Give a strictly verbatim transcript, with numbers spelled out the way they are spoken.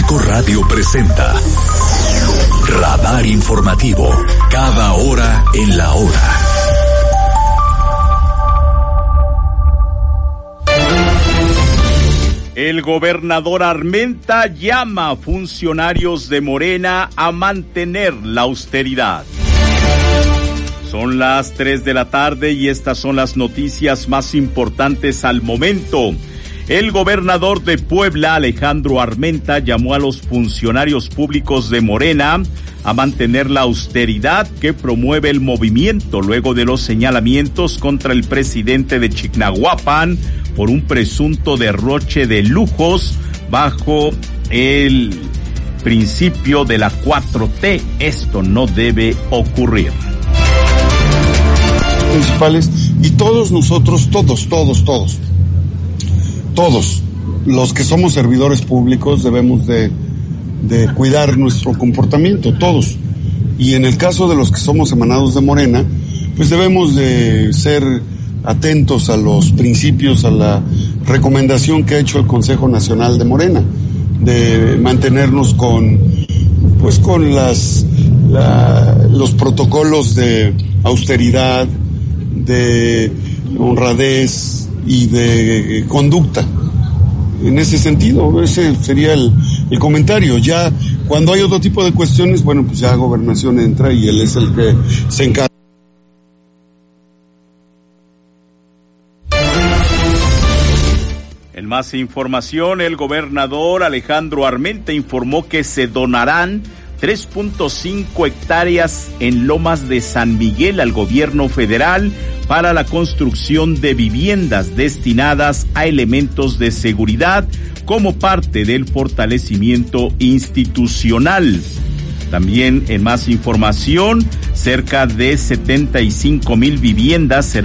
Jalisco Radio presenta Radar Informativo, cada hora en la hora. El gobernador Armenta llama a funcionarios de Morena a mantener la austeridad. Son las tres de la tarde y estas son las noticias más importantes al momento. El gobernador de Puebla, Alejandro Armenta, llamó a los funcionarios públicos de Morena a mantener la austeridad que promueve el movimiento luego de los señalamientos contra el presidente de Chignahuapan por un presunto derroche de lujos bajo el principio de la cuatro T. Esto no debe ocurrir. Principales y todos nosotros, todos, todos, todos, todos los que somos servidores públicos debemos de, de cuidar nuestro comportamiento, todos. Y en el caso de los que somos emanados de Morena, pues debemos de ser atentos a los principios, a la recomendación que ha hecho el Consejo Nacional de Morena, de mantenernos con, pues con las, la, los protocolos de austeridad, de honradez y de conducta. En ese sentido, ese sería el, el comentario. Ya cuando hay otro tipo de cuestiones, bueno, pues ya Gobernación entra y él es el que se encarga. En más información, el gobernador Alejandro Armenta informó que se donarán tres punto cinco hectáreas en Lomas de San Miguel al gobierno federal para la construcción de viviendas destinadas a elementos de seguridad como parte del fortalecimiento institucional. También en más información, cerca de setenta y cinco mil viviendas serán